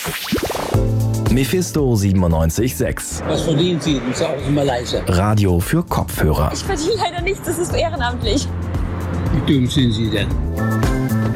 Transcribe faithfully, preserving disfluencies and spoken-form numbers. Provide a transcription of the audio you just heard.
Mephisto siebenundneunzig Komma sechs. Was verdienen Sie? Das ist auch immer leise. Radio für Kopfhörer. Ich verdiene leider nichts, das ist ehrenamtlich. Wie dumm sind Sie denn?